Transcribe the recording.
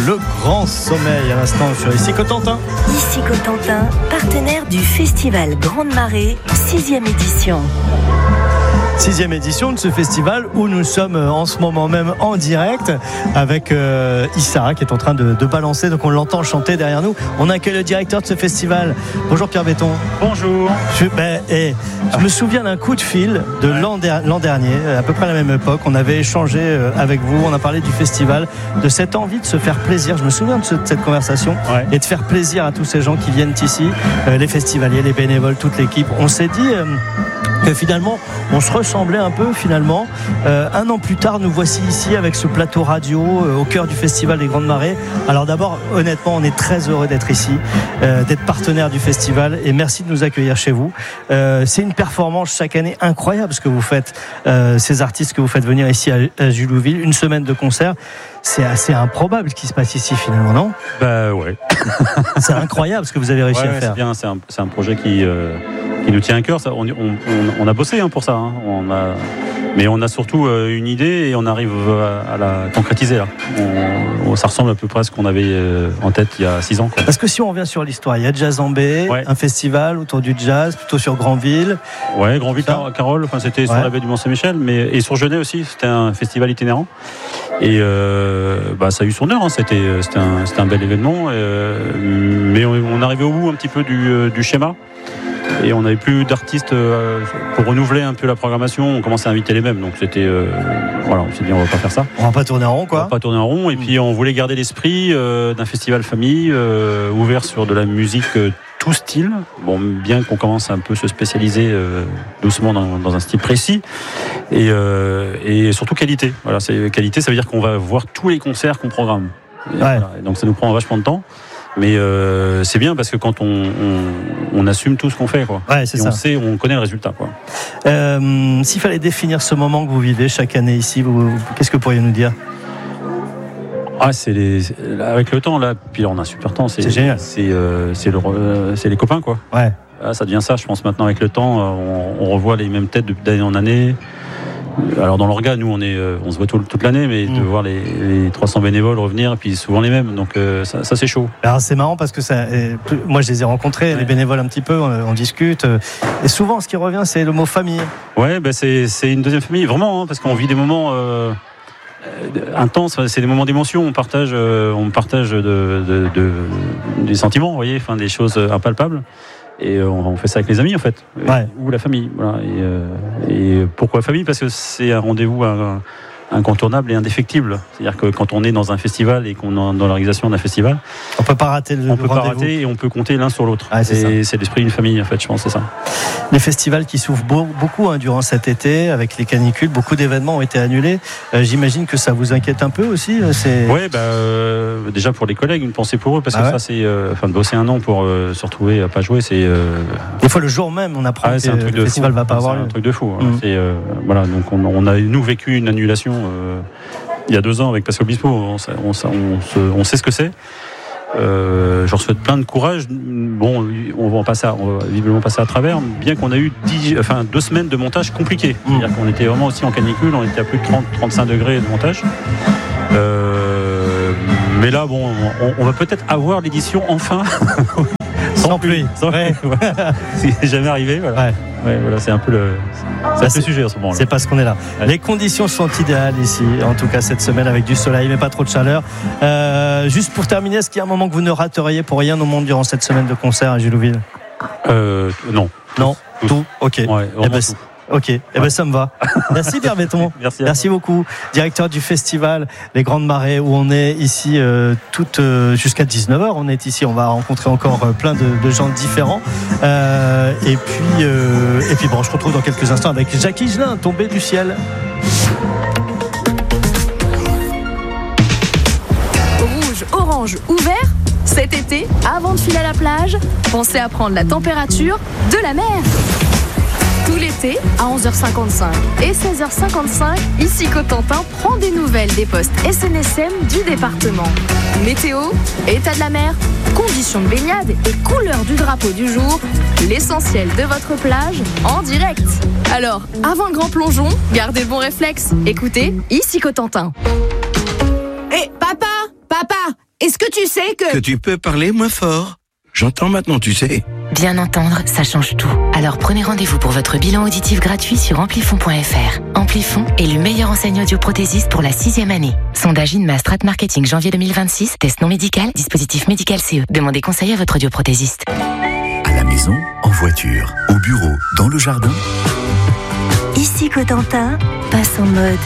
Le Grand Sommeil à l'instant sur Ici Cotentin. Ici Cotentin, partenaire du Festival Grande Marée, 6e édition. 6e édition de ce festival où nous sommes en ce moment même en direct avec Issa qui est en train de balancer, donc on l'entend chanter derrière nous. On accueille le directeur de ce festival. Bonjour Pierre Béton. Bonjour. Je me souviens d'un coup de fil de l'an dernier, à peu près à la même époque. On avait échangé avec vous, on a parlé du festival, de cette envie de se faire plaisir. Je me souviens de cette conversation et de faire plaisir à tous ces gens qui viennent ici, les festivaliers, les bénévoles, toute l'équipe. On s'est dit que finalement on se ressemblait un peu finalement. Un an plus tard, nous voici ici avec ce plateau radio au cœur du Festival des Grandes Marées. Alors d'abord, honnêtement, on est très heureux d'être ici, d'être partenaire du festival, et merci de nous accueillir chez vous. C'est une performance chaque année incroyable ce que vous faites, ces artistes que vous faites venir ici à Julouville, une semaine de concert. C'est assez improbable ce qui se passe ici finalement, non ? Bah ouais. C'est incroyable ce que vous avez réussi à faire. C'est bien, c'est un projet qui nous tient à cœur. Ça, on a bossé pour ça. Mais on a surtout une idée et on arrive à la concrétiser là. Ça ressemble à peu près à ce qu'on avait en tête il y a 6 ans. Quoi. Parce que si on revient sur l'histoire, il y a Jazzambé, un festival autour du jazz, plutôt sur Granville. Ouais, Granville, Carole, c'était sur la baie du Mont-Saint-Michel, et sur Genève aussi, c'était un festival itinérant. Et ça a eu son heure, c'était un bel événement, mais on arrivait au bout un petit peu du schéma. Et on n'avait plus d'artistes pour renouveler un peu la programmation. On commençait à inviter les mêmes, donc c'était on s'est dit on va pas faire ça. On va pas tourner en rond, quoi. On va pas tourner en rond. Et puis on voulait garder l'esprit d'un festival famille ouvert sur de la musique tout style. Bon, bien qu'on commence à un peu se spécialiser doucement dans un style précis et surtout qualité. Voilà, c'est qualité, ça veut dire qu'on va voir tous les concerts qu'on programme. Voilà, et donc ça nous prend vachement de temps. Mais c'est bien parce que quand on assume tout ce qu'on fait, quoi. Ouais, c'est ça. On connaît le résultat, quoi. S'il fallait définir ce moment que vous vivez chaque année ici, qu'est-ce que vous pourriez nous dire ? Avec le temps là, puis là, on a un super temps. C'est génial. C'est les copains, quoi. Ouais. Là, ça devient ça, je pense maintenant avec le temps, on revoit les mêmes têtes d'année en année. Alors dans l'orga, nous on se voit toute l'année, mais de voir les 300 bénévoles revenir, et puis souvent les mêmes, donc ça c'est chaud. Alors c'est marrant parce que moi je les ai rencontrés, les bénévoles un petit peu, on discute, et souvent ce qui revient c'est le mot famille. Ouais, c'est une deuxième famille, vraiment, parce qu'on vit des moments intenses, c'est des moments d'émotion, on partage des sentiments, vous voyez, des choses impalpables. Et on fait ça avec les amis en fait, ou la famille. Voilà. Et pourquoi la famille ? Parce que c'est un rendez-vous incontournable et indéfectible. C'est-à-dire que quand on est dans un festival et qu'on est dans l'organisation d'un festival, on peut pas rater le rendez-vous. Pas rater et on peut compter l'un sur l'autre. C'est l'esprit d'une famille en fait, je pense, c'est ça. Les festivals qui souffrent beaucoup durant cet été avec les canicules, beaucoup d'événements ont été annulés. J'imagine que ça vous inquiète un peu aussi. Oui, déjà pour les collègues, une pensée pour eux parce que ça c'est de bosser un an pour se retrouver à pas jouer, c'est des fois le jour même on apprend que le festival va pas avoir lieu. C'est un truc de fou. Donc on a nous vécu une annulation il y a 2 ans avec Pascal Obispo. On sait ce que c'est. Je leur souhaite plein de courage. Bon, on va visiblement passer à travers, bien qu'on a eu 2 semaines de montage compliqué. C'est-à-dire qu'on était vraiment aussi en canicule, on était à plus de 30-35 degrés de montage. Mais là, on va peut-être avoir l'édition enfin. Sans pluie. C'est jamais arrivé. Voilà. Voilà, c'est un peu le sujet en ce moment-là. C'est parce qu'on est là. Les conditions sont idéales ici, en tout cas cette semaine avec du soleil, mais pas trop de chaleur. Juste pour terminer, est-ce qu'il y a un moment que vous ne rateriez pour rien au monde durant cette semaine de concert à Julouville ? Non. Non. Tout. Ok. Tout. Ok, ça me va. Merci Pierre Béton. Merci beaucoup. Directeur du festival Les Grandes Marées, où on est ici jusqu'à 19h. On est ici, on va rencontrer encore plein de gens différents. Et puis je retrouve dans quelques instants avec Jacques Higelin, Tombé du ciel. Rouge, orange ou vert ? Cet été, avant de filer à la plage, pensez à prendre la température de la mer. Tout l'été, à 11h55 et 16h55, ici Cotentin prend des nouvelles des postes SNSM du département. Météo, état de la mer, conditions de baignade et couleur du drapeau du jour, l'essentiel de votre plage en direct. Alors, avant le grand plongeon, gardez le bon réflexe. Écoutez, ici Cotentin. Papa, est-ce que tu sais Que tu peux parler moins fort. J'entends maintenant, tu sais. Bien entendre, ça change tout. Alors prenez rendez-vous pour votre bilan auditif gratuit sur amplifon.fr. Amplifon est le meilleur enseigne audioprothésiste pour la 6e année. Sondage INMA Strat Marketing janvier 2026, test non médical, dispositif médical CE. Demandez conseil à votre audioprothésiste. À la maison, en voiture, au bureau, dans le jardin. Ici Cotentin, passe en mode